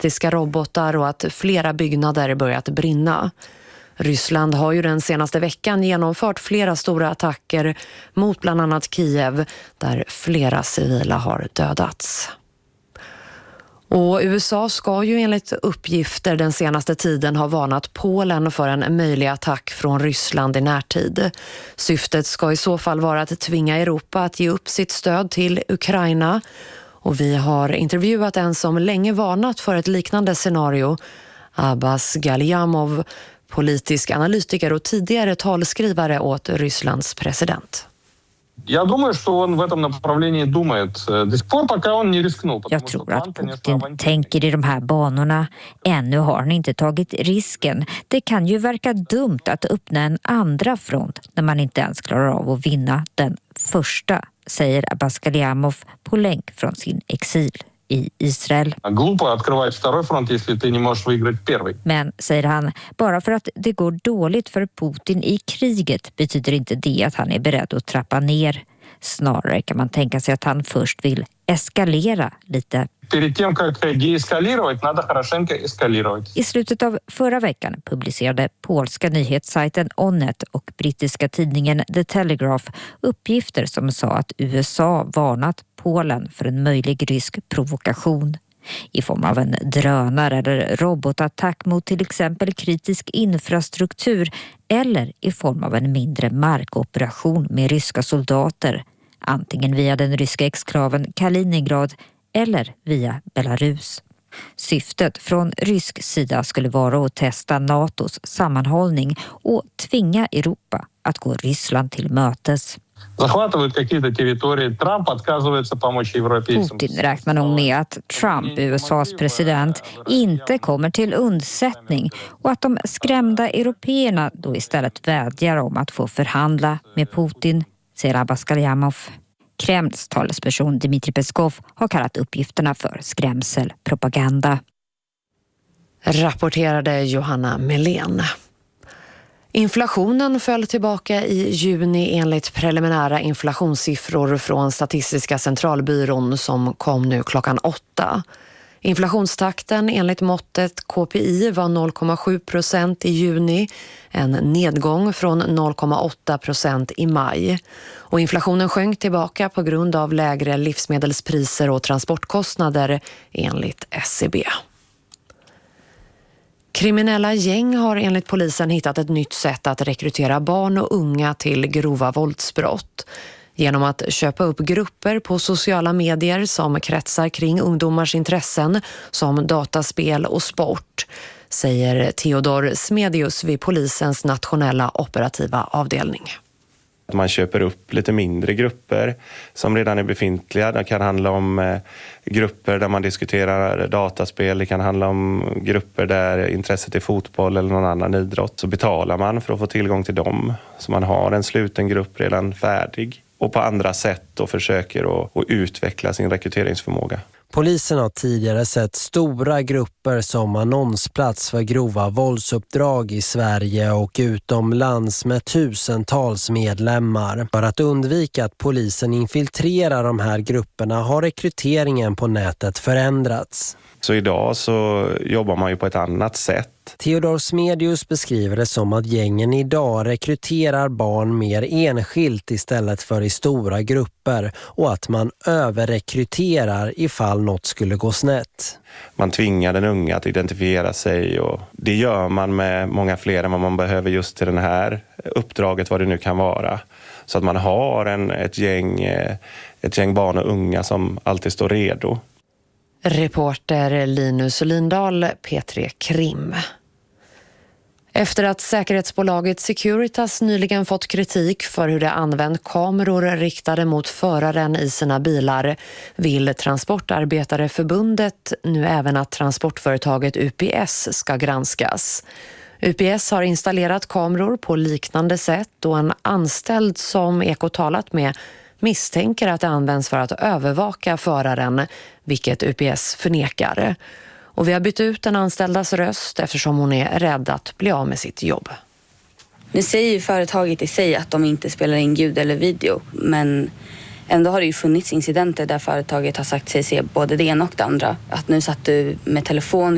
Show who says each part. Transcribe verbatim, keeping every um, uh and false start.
Speaker 1: ballistiska robotar och att flera byggnader börjat brinna. Ryssland har ju den senaste veckan genomfört flera stora attacker mot bland annat Kiev där flera civila har dödats. Och U S A ska ju enligt uppgifter den senaste tiden ha varnat Polen för en möjlig attack från Ryssland i närtid. Syftet ska i så fall vara att tvinga Europa att ge upp sitt stöd till Ukraina. Och vi har intervjuat en som länge varnat för ett liknande scenario, Abbas Galyamov, politisk analytiker och tidigare talskrivare åt Rysslands president.
Speaker 2: Jag думаю, что он в этом направлении думает до сих пор, пока он не рискнул.
Speaker 3: Jag tror att Putin tänker i de här banorna. Ännu har han inte tagit risken. Det kan ju verka dumt att öppna en andra front när man inte ens klarar av att vinna den första, säger Abbas Galyamov på länk från sin exil i Israel. Men, säger han, bara för att det går dåligt för Putin i kriget betyder inte det att han är beredd att trappa ner. Snarare kan man tänka sig att han först vill eskalera lite. I slutet av förra veckan publicerade polska nyhetssajten Onet och brittiska tidningen The Telegraph uppgifter som sa att U S A varnat Polen för en möjlig rysk provokation i form av en drönare eller robotattack mot till exempel kritisk infrastruktur eller i form av en mindre markoperation med ryska soldater, antingen via den ryska exklaven Kaliningrad eller via Belarus. Syftet från rysk sida skulle vara att testa NATOs sammanhållning och tvinga Europa att gå Ryssland till mötes. Putin räknar nog med att Trump, U S A:s president, inte kommer till undsättning och att de skrämda européerna då istället vädjar om att få förhandla med Putin, säger Abbas Galyamov. Kremls talesperson Dmitry Peskov har kallat uppgifterna för skrämselpropaganda.
Speaker 1: Rapporterade Johanna Melén. Inflationen föll tillbaka i juni enligt preliminära inflationssiffror från Statistiska centralbyrån som kom nu klockan åtta. Inflationstakten enligt måttet K P I var noll komma sju procent i juni, en nedgång från noll komma åtta procent i maj. Och inflationen sjönk tillbaka på grund av lägre livsmedelspriser och transportkostnader enligt S C B. Kriminella gäng har enligt polisen hittat ett nytt sätt att rekrytera barn och unga till grova våldsbrott. Genom att köpa upp grupper på sociala medier som kretsar kring ungdomars intressen som dataspel och sport, säger Theodor Smedius vid polisens nationella operativa avdelning.
Speaker 4: Man köper upp lite mindre grupper som redan är befintliga. Det kan handla om eh, grupper där man diskuterar dataspel. Det kan handla om grupper där intresset är fotboll eller någon annan idrott. Så betalar man för att få tillgång till dem. Så man har en sluten grupp redan färdig. Och på andra sätt då försöker att, att utveckla sin rekryteringsförmåga.
Speaker 5: Polisen har tidigare sett stora grupper som annonsplats för grova våldsuppdrag i Sverige och utomlands med tusentals medlemmar. För att undvika att polisen infiltrerar de här grupperna har rekryteringen på nätet förändrats.
Speaker 4: Så idag så jobbar man ju på ett annat sätt.
Speaker 5: Theodor Smedius beskriver det som att gängen idag rekryterar barn mer enskilt istället för i stora grupper och att man överrekryterar ifall något skulle gå snett.
Speaker 4: Man tvingar den unga att identifiera sig och det gör man med många fler än vad man behöver just till den här uppdraget, vad det nu kan vara. Så att man har en, ett, gäng, ett gäng barn och unga som alltid står redo.
Speaker 1: Reporter Linus Lindahl, P tre Krim. Efter att säkerhetsbolaget Securitas nyligen fått kritik för hur det använt kameror riktade mot föraren i sina bilar vill Transportarbetareförbundet nu även att transportföretaget U P S ska granskas. U P S har installerat kameror på liknande sätt och en anställd som Ekot talat med misstänker att det används för att övervaka föraren, vilket U P S förnekar. Och vi har bytt ut den anställdas röst eftersom hon är rädd att bli av med sitt jobb.
Speaker 6: Nu säger ju företaget i sig att de inte spelar in ljud eller video, men ändå har det ju funnits incidenter där företaget har sagt sig se både det ena och det andra. Att nu satt du med telefon